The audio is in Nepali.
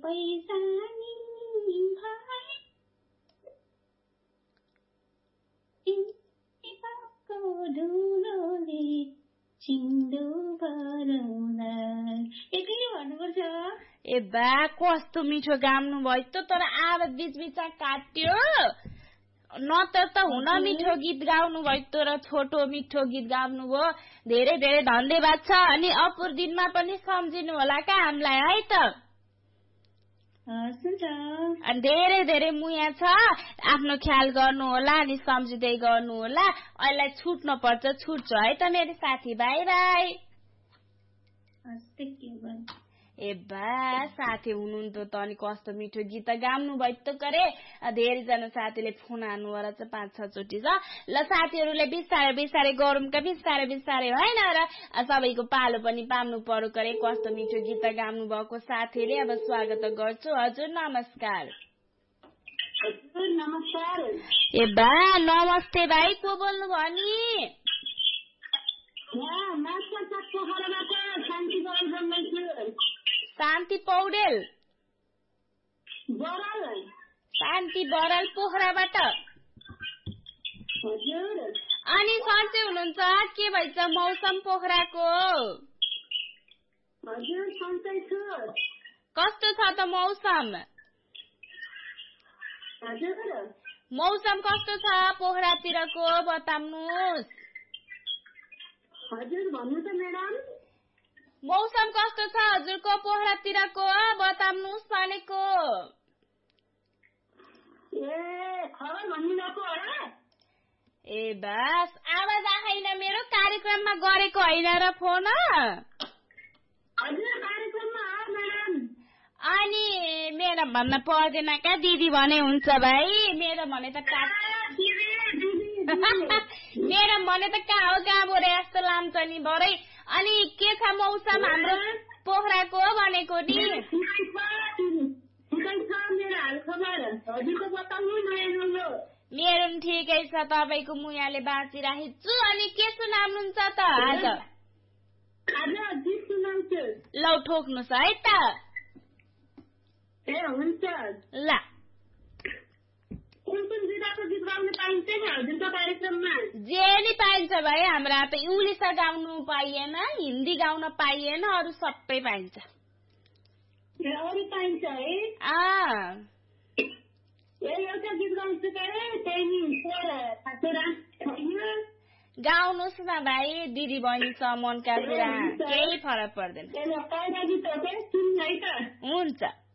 पैसानी भाइ तिमीको धुलोले चिन्डो भरौँला। एकैले भन्नुपर्छ। ए बा कस्तो मिठो गाउनु भयो त, तर आवाज बीच-बीचमा काट्यो। नत्र त हुन मिठो गीत गाउनु भयो त, र छोटो मिठो गीत गाउनु भयो। धेरै धेरै धन्यवाद छ। अनि अपुर दिनमा पनि सम्झिनु होला का हामीलाई है त। अनि धेरै धेरै मुया छ, आफ्नो ख्याल गर्नु होला, अनि सम्झिँदै गर्नु होला। अहिले छुट्नु पर्छ, छुट्छु है त मेरो साथी। By by. ए बा साथी हुनुहुन्थ्यो त, अनि कस्तो मिठो गीत गाउनु भयो त करे। धेरैजना साथीले फोन हान्नु होला चाहिँ 5-6 चोटि छ। ल साथीहरूले बिस्तारै बिस्तारै गरौँ का, बिस्तारै बिस्तारै होइन र सबैको पालो पनि पाउनु पर्यो करे। कस्तो मिठो गीत गाउनु भएको साथीले अब स्वागत गर्छु। हजुर नमस्कार। नमस्कार। ए बा नमस्ते भाइ, को बोल्नु भयो नि? शान्ति पौडेल। शान्ति बराल पोखराबाट। अनि सन्चै हुनुहुन्छ? के भइछ मौसम पोखराको? कस्तो छ त मौसम? मौसम कस्तो छ पोखरातिरको बताउनुहोस्। हजुर भन्नु त म्याडम। मौसम कस्तो छ हजुरको पोखरातिरको बताउनुहोस् भनेको। खबर भन्नुभएको होला। ए बस आवाज आएन, मेरो कार्यक्रममा गरेको होइन र फोन। हजुर कार्यक्रममा हो म्याडम। अनि मेरो भन्न पर्दैन क्या, दिदी भने हुन्छ भाइ। मेरो भने त मेरो भने त कहाँ हो कहाँ बोरे यस्तो लान्छ नि भरै। अनि के छ मौसम हाम्रो पोखराको भनेको नि? मेरो पनि ठिकै छ, तपाईँको मुयाले बाँचिरहेको छु। अनि के सुनाउनुहुन्छ त आज? लौ ठोक्नुहोस् है त। ल जे नि पाइन्छ भाइ, हाम्रा त इंग्लिश गाउनु पाइएन, हिन्दी गाउन पाइएन, अरू सबै पाइन्छ। गाउनुहोस् न भाइ, दिदी बहिनी छ मनका कुरा, केही फरक पर्दैन। हुन्छ।